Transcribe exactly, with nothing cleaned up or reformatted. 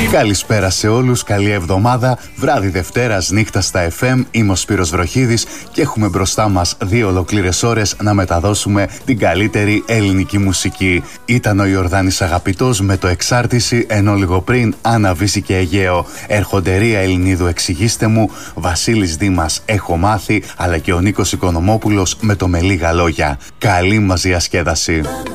Καλησπέρα σε όλους, καλή εβδομάδα, βράδυ Δευτέρας, νύχτα στα εφ εμ. Είμαι ο Σπύρος Βροχίδης και έχουμε μπροστά μας δύο ολοκλήρες ώρες να μεταδώσουμε την καλύτερη ελληνική μουσική. Ήταν ο Ιορδάνης Αγαπητός με το Εξάρτηση, ενώ λίγο πριν Άννα Βύση και Αιγαίο. Έρχονται Ρία Ελληνίδου Εξηγήστε μου, Βασίλης Δήμας Έχω Μάθει, αλλά και ο Νίκος Οικονομόπουλος με το Με Λίγα Λόγια. Καλή μας διασκέδαση.